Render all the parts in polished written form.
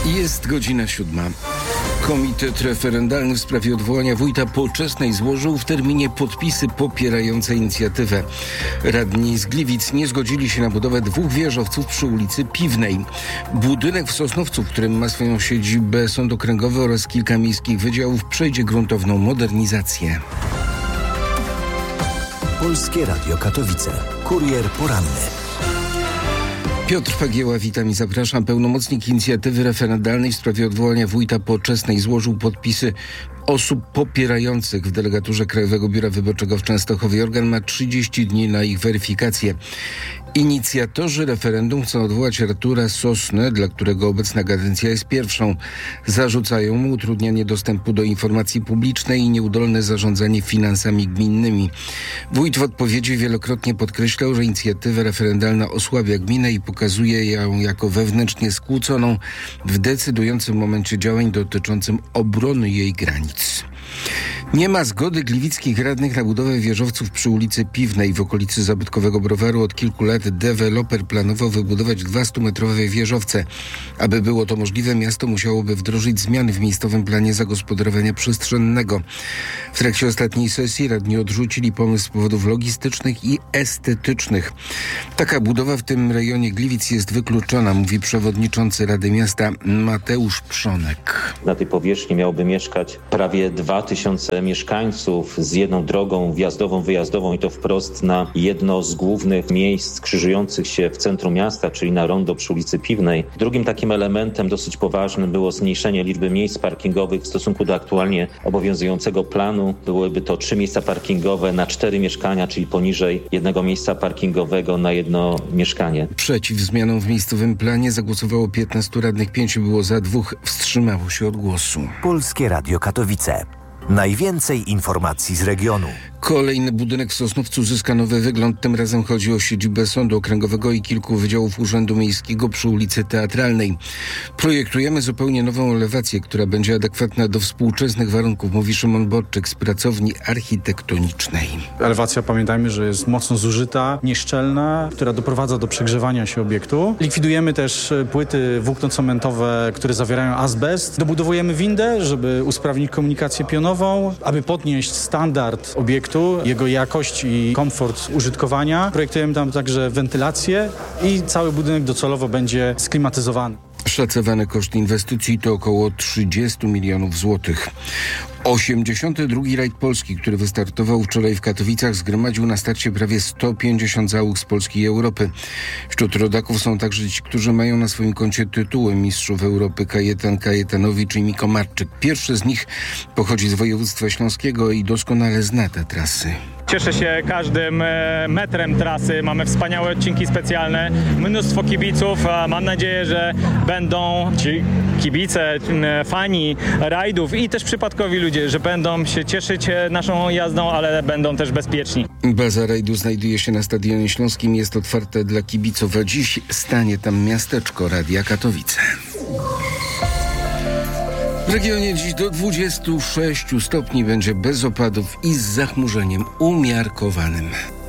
Jest godzina 7. Komitet referendalny w sprawie odwołania wójta Poczesnej złożył w terminie podpisy popierające inicjatywę. Radni z Gliwic nie zgodzili się na budowę 2 wieżowców przy ulicy Piwnej. Budynek w Sosnowcu, w którym ma swoją siedzibę Sąd Okręgowy oraz kilka miejskich wydziałów, przejdzie gruntowną modernizację. Polskie Radio Katowice. Kurier poranny. Piotr Fagieła, witam i zapraszam. Pełnomocnik inicjatywy referendalnej w sprawie odwołania wójta Poczesnej złożył podpisy osób popierających w delegaturze Krajowego Biura Wyborczego w Częstochowie. Organ ma 30 dni na ich weryfikację. Inicjatorzy referendum chcą odwołać Artura Sosnę, dla którego obecna kadencja jest pierwszą. Zarzucają mu utrudnianie dostępu do informacji publicznej i nieudolne zarządzanie finansami gminnymi. Wójt w odpowiedzi wielokrotnie podkreślał, że inicjatywa referendalna osłabia gminę i pokazuje ją jako wewnętrznie skłóconą w decydującym momencie działań dotyczącym obrony jej granic. Nie ma zgody gliwickich radnych na budowę wieżowców przy ulicy Piwnej w okolicy zabytkowego browaru. Od kilku lat deweloper planował wybudować 200-metrowe wieżowce. Aby było to możliwe, miasto musiałoby wdrożyć zmiany w miejscowym planie zagospodarowania przestrzennego. W trakcie ostatniej sesji radni odrzucili pomysł z powodów logistycznych i estetycznych. Taka budowa w tym rejonie Gliwic jest wykluczona, mówi przewodniczący Rady Miasta Mateusz Przonek. Na tej powierzchni miałoby mieszkać prawie 2000 mieszkańców z jedną drogą wjazdową, wyjazdową i to wprost na jedno z głównych miejsc krzyżujących się w centrum miasta, czyli na rondo przy ulicy Piwnej. Drugim takim elementem dosyć poważnym było zmniejszenie liczby miejsc parkingowych w stosunku do aktualnie obowiązującego planu. Byłyby to 3 miejsca parkingowe na 4 mieszkania, czyli poniżej jednego miejsca parkingowego na jedno mieszkanie. Przeciw zmianom w miejscowym planie zagłosowało 15 radnych, 5 było za, 2 wstrzymało się od głosu. Polskie Radio Katowice. Najwięcej informacji z regionu. Kolejny budynek w Sosnowcu zyska nowy wygląd. Tym razem chodzi o siedzibę Sądu Okręgowego i kilku wydziałów Urzędu Miejskiego przy ulicy Teatralnej. Projektujemy zupełnie nową elewację, która będzie adekwatna do współczesnych warunków, mówi Szymon Bodczyk z pracowni architektonicznej. Elewacja, pamiętajmy, że jest mocno zużyta, nieszczelna, która doprowadza do przegrzewania się obiektu. Likwidujemy też płyty włóknocementowe, które zawierają azbest. Dobudowujemy windę, żeby usprawnić komunikację pionową, aby podnieść standard obiektu, jego jakość i komfort użytkowania. Projektujemy tam także wentylację i cały budynek docelowo będzie sklimatyzowany. Szacowany koszt inwestycji to około 30 milionów złotych. 82. rajd Polski, który wystartował wczoraj w Katowicach, zgromadził na starcie prawie 150 załóg z Polski i Europy. Wśród rodaków są także ci, którzy mają na swoim koncie tytuły mistrzów Europy: Kajetan Kajetanowicz i Miko Marczyk. Pierwszy z nich pochodzi z województwa śląskiego i doskonale zna te trasy. Cieszę się każdym metrem trasy. Mamy wspaniałe odcinki specjalne, mnóstwo kibiców. Mam nadzieję, że będą ci kibice, fani rajdów i też przypadkowi ludzie, że będą się cieszyć naszą jazdą, ale będą też bezpieczni. Baza rajdu znajduje się na Stadionie Śląskim. Jest otwarte dla kibiców, a dziś stanie tam miasteczko Radia Katowice. W regionie dziś do 26 stopni, będzie bez opadów i z zachmurzeniem umiarkowanym.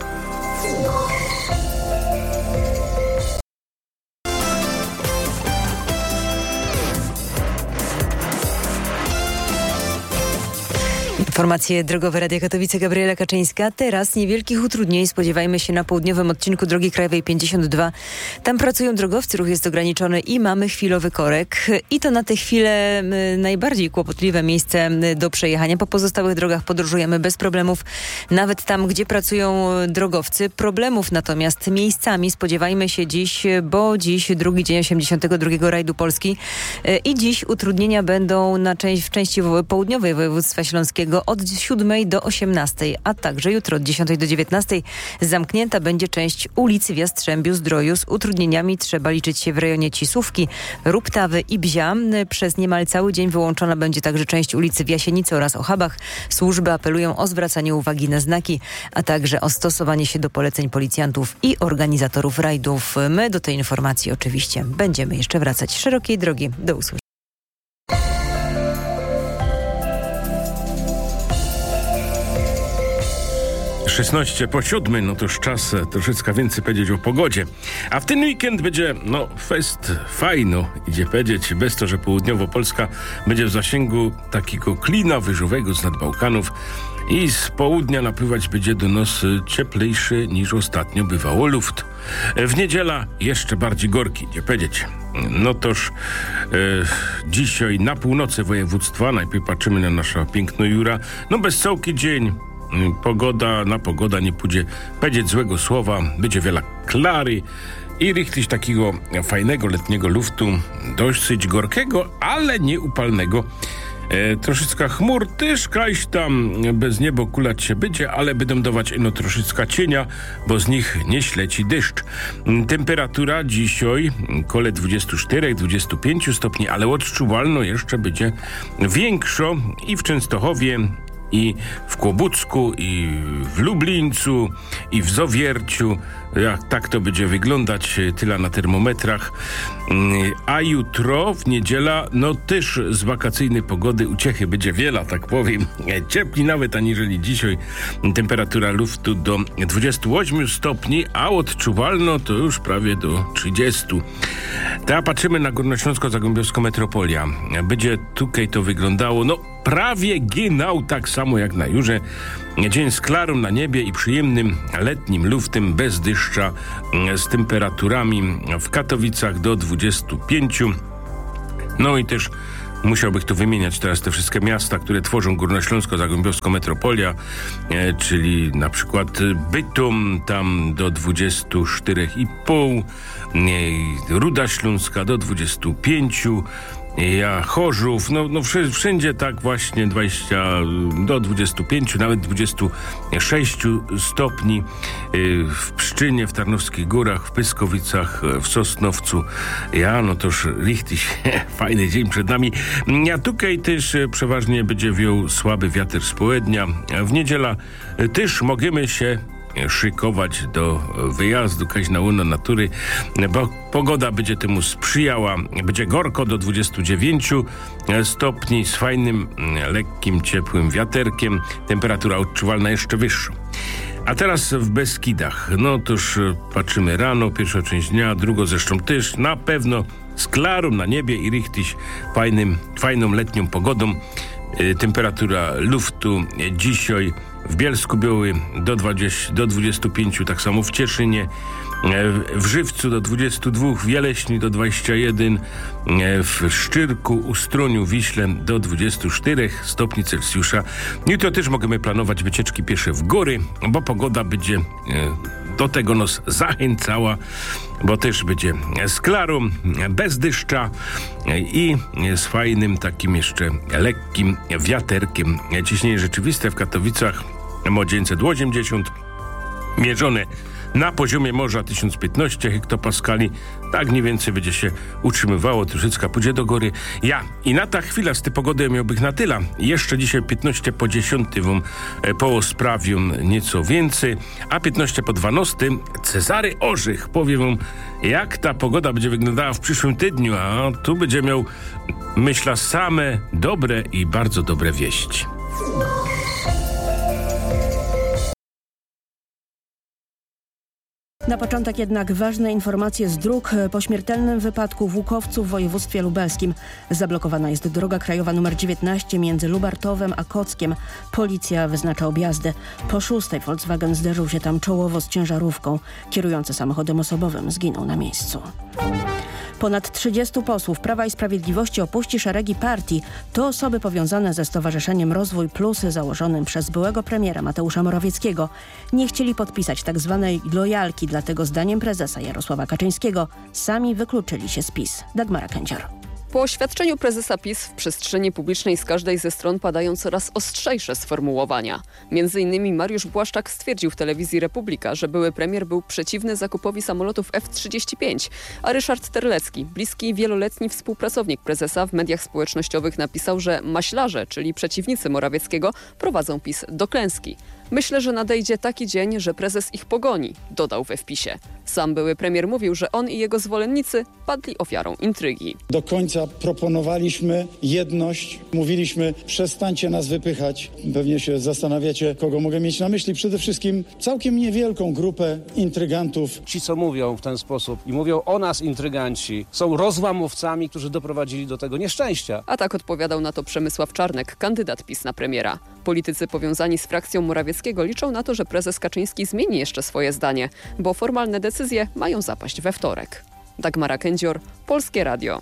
Informacje drogowe Radia Katowice, Gabriela Kaczyńska. Teraz niewielkich utrudnień spodziewajmy się na południowym odcinku drogi krajowej 52. Tam pracują drogowcy, ruch jest ograniczony i mamy chwilowy korek. I to na tę chwilę najbardziej kłopotliwe miejsce do przejechania. Po pozostałych drogach podróżujemy bez problemów, nawet tam, gdzie pracują drogowcy. Problemów natomiast miejscami spodziewajmy się dziś, bo dziś drugi dzień 82. rajdu Polski. I dziś utrudnienia będą w części południowej województwa śląskiego od 7 do 18, a także jutro od 10 do 19 zamknięta będzie część ulicy w Jastrzębiu-Zdroju. Z utrudnieniami trzeba liczyć się w rejonie Cisówki, Ruptawy i Bzia. Przez niemal cały dzień wyłączona będzie także część ulicy w Jasienicy oraz Ochabach. Służby apelują o zwracanie uwagi na znaki, a także o stosowanie się do poleceń policjantów i organizatorów rajdów. My do tej informacji oczywiście będziemy jeszcze wracać. Szerokiej drogi. Do usłyszenia. 16 po 7, no to już czas troszeczkę więcej powiedzieć o pogodzie. A w ten weekend będzie, fest fajno, idzie powiedzieć, bez to, że południowo-Polska będzie w zasięgu takiego klina wyżowego z nad Bałkanów i z południa napływać będzie do nas cieplejszy niż ostatnio bywało luft. W niedziela jeszcze bardziej gorki, idzie powiedzieć. No toż dzisiaj na północy województwa, najpierw patrzymy na nasza piękno Jura, bez całki dzień. Pogoda nie pójdzie powiedzieć złego słowa, będzie wiele klary i rychtyś takiego fajnego letniego luftu, dosyć gorkiego, ale nie upalnego. Troszeczkę chmur też kaś tam bez niebo kulać się będzie, ale będą dawać troszeczkę cienia, bo z nich nie śleci deszcz. Temperatura dzisiaj koło 24-25 stopni, ale odczuwalno jeszcze będzie większo i w Częstochowie, i w Kłobucku, i w Lublińcu, i w Zowierciu. Tak to będzie wyglądać, tyle na termometrach. A jutro, w niedziela, też z wakacyjnej pogody uciechy będzie wiele, tak powiem. Ciepli nawet aniżeli dzisiaj. Temperatura luftu do 28 stopni, a odczuwalno to już prawie do 30. Teraz patrzymy na Górnośląsko-Zagłębiowską metropolia. Będzie tutaj to wyglądało, prawie ginał tak samo jak na Jurze. Dzień z klarą na niebie i przyjemnym letnim luftem bez deszcza, z temperaturami w Katowicach do 25. I też musiałbym tu wymieniać teraz te wszystkie miasta, które tworzą Górnośląsko-Zagłębiowską metropolia, czyli na przykład Bytom tam do 24,5, Ruda Śląska do 25, Chorzów, wszędzie tak właśnie 20 do 25, nawet 26 stopni, w Pszczynie, w Tarnowskich Górach, w Pyskowicach, w Sosnowcu. To już richtig fajny dzień przed nami. A tutaj też przeważnie będzie wiał słaby wiatr z południa. W niedziela też możemy się szykować do wyjazdu kaś na łono natury, bo pogoda będzie temu sprzyjała. Będzie gorko do 29 stopni z fajnym, lekkim, ciepłym wiaterkiem. Temperatura odczuwalna jeszcze wyższa. A teraz w Beskidach. Toż patrzymy rano, pierwsza część dnia, drugą zresztą też. Na pewno z klarą na niebie i rychtyś fajną letnią pogodą. Temperatura luftu dzisiaj w Bielsku Biały do 25, tak samo w Cieszynie, w Żywcu do 22, w Jeleśni do 21, w Szczyrku, Ustroniu, Wiśle do 24 stopni Celsjusza. Jutro też możemy planować wycieczki piesze w góry, bo pogoda będzie do tego nas zachęcała, bo też będzie z klarą, bez deszcza i z fajnym takim jeszcze lekkim wiaterkiem. Ciśnienie rzeczywiste w Katowicach o 980, mierzone na poziomie morza 1015 hektopaskali. Tak mniej więcej będzie się utrzymywało, troszeczkę pójdzie do góry. I na ta chwila z tej pogody miałbym na tyle. Jeszcze dzisiaj 15 po 10 wam poosprawię nieco więcej, a 15 po 12 Cezary Orzech powie wam, jak ta pogoda będzie wyglądała w przyszłym tygodniu, a tu będzie miał, myślę, same dobre i bardzo dobre wieści. Na początek jednak ważne informacje z dróg. Po śmiertelnym wypadku w Łukowcu w województwie lubelskim zablokowana jest droga krajowa nr 19 między Lubartowem a Kockiem. Policja wyznacza objazdy. Po 6 Volkswagen zderzył się tam czołowo z ciężarówką. Kierujący samochodem osobowym zginął na miejscu. Ponad 30 posłów Prawa i Sprawiedliwości opuści szeregi partii. To osoby powiązane ze Stowarzyszeniem Rozwój Plus założonym przez byłego premiera Mateusza Morawieckiego. Nie chcieli podpisać tzw. lojalki, dlatego zdaniem prezesa Jarosława Kaczyńskiego sami wykluczyli się z PiS. Dagmara Kędzior. Po oświadczeniu prezesa PiS w przestrzeni publicznej z każdej ze stron padają coraz ostrzejsze sformułowania. Między innymi Mariusz Błaszczak stwierdził w telewizji Republika, że były premier był przeciwny zakupowi samolotów F-35, a Ryszard Terlecki, bliski wieloletni współpracownik prezesa, w mediach społecznościowych napisał, że maślarze, czyli przeciwnicy Morawieckiego, prowadzą PiS do klęski. Myślę, że nadejdzie taki dzień, że prezes ich pogoni, dodał we wpisie. Sam były premier mówił, że on i jego zwolennicy padli ofiarą intrygi. Do końca proponowaliśmy jedność, mówiliśmy przestańcie nas wypychać. Pewnie się zastanawiacie, kogo mogę mieć na myśli. Przede wszystkim całkiem niewielką grupę intrygantów. Ci, co mówią w ten sposób i mówią o nas intryganci, są rozłamowcami, którzy doprowadzili do tego nieszczęścia. A tak odpowiadał na to Przemysław Czarnek, kandydat PiS na premiera. Politycy powiązani z frakcją Morawieckiego liczą na to, że prezes Kaczyński zmieni jeszcze swoje zdanie, bo formalne decyzje mają zapaść we wtorek. Dagmara Kędzior, Polskie Radio.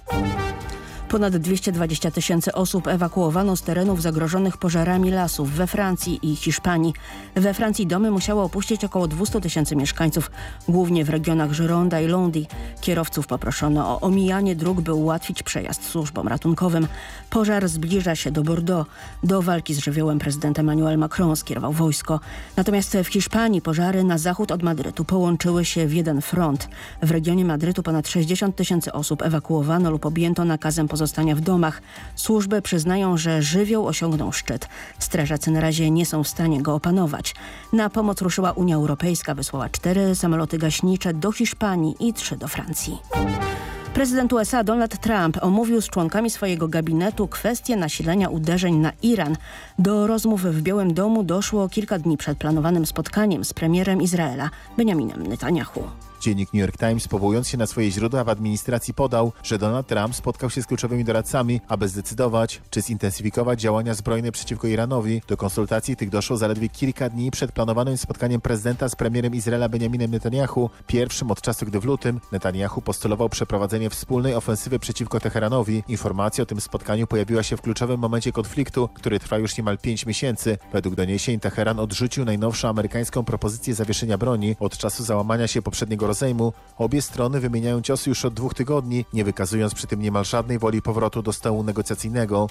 Ponad 220 000 osób ewakuowano z terenów zagrożonych pożarami lasów we Francji i Hiszpanii. We Francji domy musiało opuścić około 200 000 mieszkańców, głównie w regionach Gironda i Landy. Kierowców poproszono o omijanie dróg, by ułatwić przejazd służbom ratunkowym. Pożar zbliża się do Bordeaux. Do walki z żywiołem prezydent Emmanuel Macron skierował wojsko. Natomiast w Hiszpanii pożary na zachód od Madrytu połączyły się w jeden front. W regionie Madrytu ponad 60 000 osób ewakuowano lub objęto nakazem pozostania w domach. Służby przyznają, że żywioł osiągnął szczyt. Strażacy na razie nie są w stanie go opanować. Na pomoc ruszyła Unia Europejska, wysłała 4 samoloty gaśnicze do Hiszpanii i 3 do Francji. Prezydent USA Donald Trump omówił z członkami swojego gabinetu kwestię nasilenia uderzeń na Iran. Do rozmów w Białym Domu doszło kilka dni przed planowanym spotkaniem z premierem Izraela Benjaminem Netanyahu. Dziennik New York Times, powołując się na swoje źródła w administracji, podał, że Donald Trump spotkał się z kluczowymi doradcami, aby zdecydować, czy zintensyfikować działania zbrojne przeciwko Iranowi. Do konsultacji tych doszło zaledwie kilka dni przed planowanym spotkaniem prezydenta z premierem Izraela Benjaminem Netanyahu, pierwszym od czasu, gdy w lutym Netanyahu postulował przeprowadzenie wspólnej ofensywy przeciwko Teheranowi. Informacja o tym spotkaniu pojawiła się w kluczowym momencie konfliktu, który trwa już niemal 5 miesięcy. Według doniesień Teheran odrzucił najnowszą amerykańską propozycję zawieszenia broni. Od czasu załamania się poprzedniego rozejmu obie strony wymieniają ciosy już od 2 tygodni, nie wykazując przy tym niemal żadnej woli powrotu do stołu negocjacyjnego.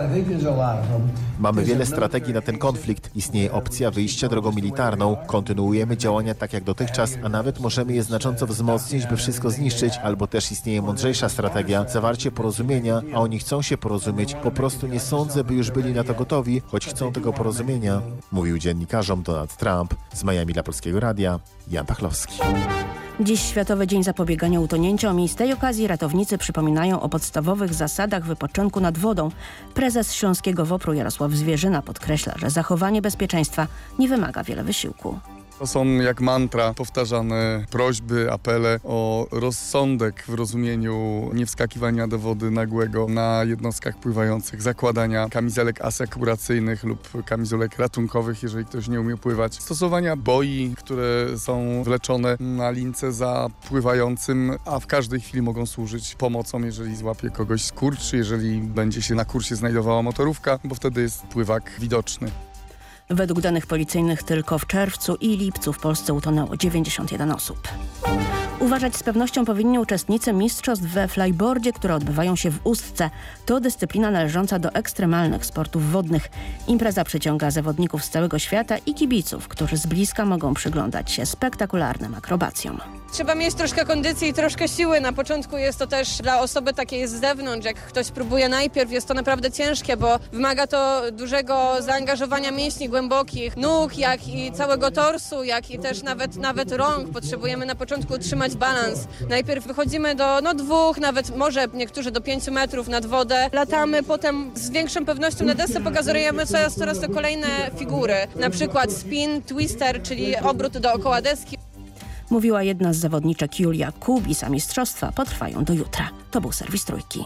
Mamy wiele strategii na ten konflikt. Istnieje opcja wyjścia drogą militarną. Kontynuujemy działania tak jak dotychczas, a nawet możemy je znacząco wzmocnić, by wszystko zniszczyć. Albo też istnieje mądrzejsza strategia, zawarcie porozumienia, a oni chcą się porozumieć. Po prostu nie sądzę, by już byli na to gotowi, choć chcą tego porozumienia. Mówił dziennikarzom Donald Trump. Z Miami dla Polskiego Radia, Jan Pachlowski. Dziś Światowy Dzień Zapobiegania Utonięciom i z tej okazji ratownicy przypominają o podstawowych zasadach wypoczynku nad wodą. Prezes Śląskiego WOPR-u Jarosław Zwierzyna podkreśla, że zachowanie bezpieczeństwa nie wymaga wiele wysiłku. To są jak mantra powtarzane prośby, apele o rozsądek w rozumieniu niewskakiwania do wody nagłego na jednostkach pływających, zakładania kamizelek asekuracyjnych lub kamizelek ratunkowych, jeżeli ktoś nie umie pływać, stosowania boi, które są wleczone na lince za pływającym, a w każdej chwili mogą służyć pomocą, jeżeli złapie kogoś skurcz, jeżeli będzie się na kursie znajdowała motorówka, bo wtedy jest pływak widoczny. Według danych policyjnych tylko w czerwcu i lipcu w Polsce utonęło 91 osób. Uważać z pewnością powinni uczestnicy mistrzostw we flyboardzie, które odbywają się w Ustce. To dyscyplina należąca do ekstremalnych sportów wodnych. Impreza przyciąga zawodników z całego świata i kibiców, którzy z bliska mogą przyglądać się spektakularnym akrobacjom. Trzeba mieć troszkę kondycji i troszkę siły. Na początku jest to też dla osoby takiej z zewnątrz. Jak ktoś próbuje najpierw, jest to naprawdę ciężkie, bo wymaga to dużego zaangażowania mięśni głębokich, nóg, jak i całego torsu, jak i też nawet rąk. Potrzebujemy na początku utrzymać balans. Najpierw wychodzimy do 2, nawet może niektórzy do 5 metrów nad wodę. Latamy, potem z większą pewnością na desce pokazujemy coraz to kolejne figury. Na przykład spin, twister, czyli obrót dookoła deski. Mówiła jedna z zawodniczek Julia Kubis, a mistrzostwa potrwają do jutra. To był serwis Trójki.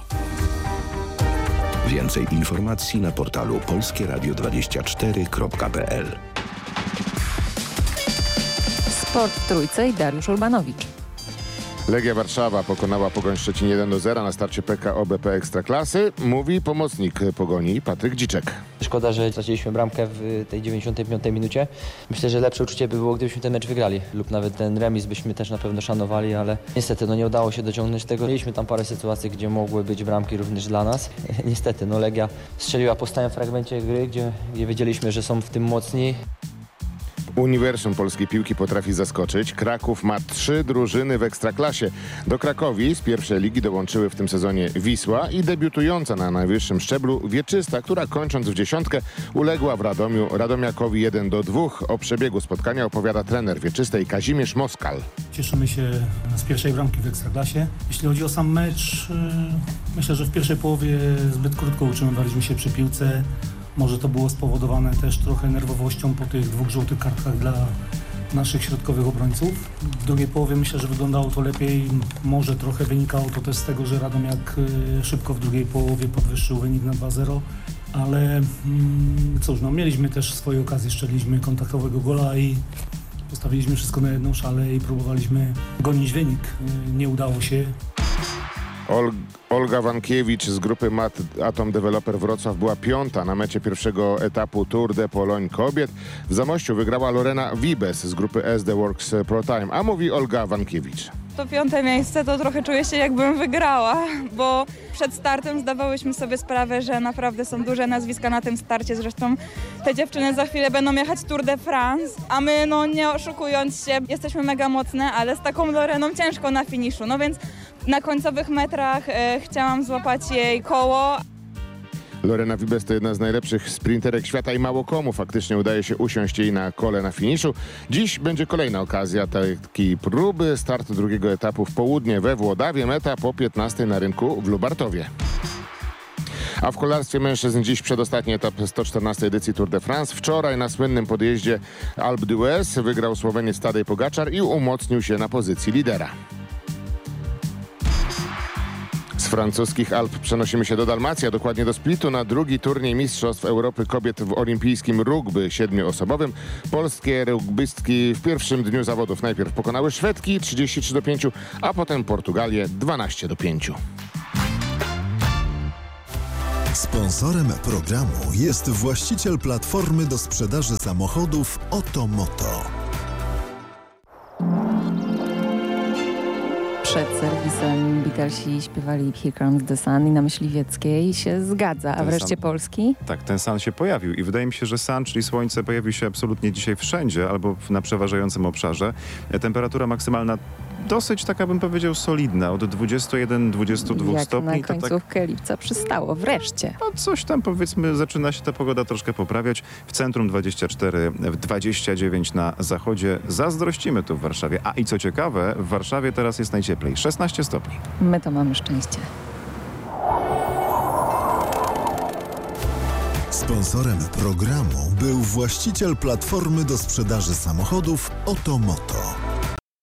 Więcej informacji na portalu polskieradio24.pl. Sport w Trójce i Dariusz Urbanowicz. Legia Warszawa pokonała Pogoń Szczecin 1-0 na starcie PKO BP Ekstraklasy, mówi pomocnik Pogoni Patryk Dziczek. Szkoda, że straciliśmy bramkę w tej 95 minucie. Myślę, że lepsze uczucie by było, gdybyśmy ten mecz wygrali lub nawet ten remis byśmy też na pewno szanowali, ale niestety nie udało się dociągnąć tego. Mieliśmy tam parę sytuacji, gdzie mogły być bramki również dla nas. Niestety Legia strzeliła po stałym fragmencie gry, gdzie wiedzieliśmy, że są w tym mocni. Uniwersum polskiej piłki potrafi zaskoczyć. Kraków ma 3 drużyny w Ekstraklasie. Do Krakowi z pierwszej ligi dołączyły w tym sezonie Wisła i debiutująca na najwyższym szczeblu Wieczysta, która kończąc w 10 uległa w Radomiu Radomiakowi 1-2. O przebiegu spotkania opowiada trener Wieczystej Kazimierz Moskal. Cieszymy się z pierwszej bramki w Ekstraklasie. Jeśli chodzi o sam mecz, myślę, że w pierwszej połowie zbyt krótko utrzymywaliśmy się przy piłce. Może to było spowodowane też trochę nerwowością po tych 2 żółtych kartkach dla naszych środkowych obrońców. W drugiej połowie myślę, że wyglądało to lepiej. Może trochę wynikało to też z tego, że Radomiak szybko w drugiej połowie podwyższył wynik na 2-0. Ale cóż, mieliśmy też swoje okazje, strzeliliśmy kontaktowego gola i postawiliśmy wszystko na jedną szalę i próbowaliśmy gonić wynik. Nie udało się. Olga Wankiewicz z grupy Atom Developer Wrocław była 5. na mecie pierwszego etapu Tour de Pologne kobiet. W Zamościu wygrała Lorena Wibes z grupy SD Works Pro Time, a mówi Olga Wankiewicz. To 5. miejsce to trochę czuję się jakbym wygrała, bo przed startem zdawałyśmy sobie sprawę, że naprawdę są duże nazwiska na tym starcie. Zresztą te dziewczyny za chwilę będą jechać Tour de France, a my nie oszukując się, jesteśmy mega mocne, ale z taką Loreną ciężko na finiszu. Więc na końcowych metrach chciałam złapać jej koło. Lorena Wibes to jedna z najlepszych sprinterek świata i mało komu faktycznie udaje się usiąść jej na kole na finiszu. Dziś będzie kolejna okazja takiej próby. Start drugiego etapu w południe we Włodawie. Meta po 15 na rynku w Lubartowie. A w kolarstwie mężczyzn dziś przedostatni etap 114 edycji Tour de France. Wczoraj na słynnym podjeździe Alpe d'Huez wygrał Słoweniec Tadej Pogaczar i umocnił się na pozycji lidera. Z francuskich Alp przenosimy się do Dalmacji, a dokładnie do Splitu na drugi turniej Mistrzostw Europy Kobiet w olimpijskim rugby 7-osobowym. Polskie rugbystki w pierwszym dniu zawodów najpierw pokonały Szwedki 33-5, a potem Portugalię 12-5. Sponsorem programu jest właściciel platformy do sprzedaży samochodów Otomoto. Przed serwisem Beatlesi śpiewali Here Comes the Sun i na Myśliwieckiej się zgadza, a wreszcie Polski? Tak, ten sun się pojawił i wydaje mi się, że sun, czyli słońce, pojawił się absolutnie dzisiaj wszędzie albo na przeważającym obszarze. Temperatura maksymalna dosyć, taka bym powiedział, solidna, od 21-22 Jak stopni. na końcówkę lipca przystało, wreszcie. No coś tam, powiedzmy, zaczyna się ta pogoda troszkę poprawiać. W centrum 24, 29 na zachodzie. Zazdrościmy tu w Warszawie. A i co ciekawe, w Warszawie teraz jest najcieplej, 16 stopni. My to mamy szczęście. Sponsorem programu był właściciel platformy do sprzedaży samochodów Otomoto.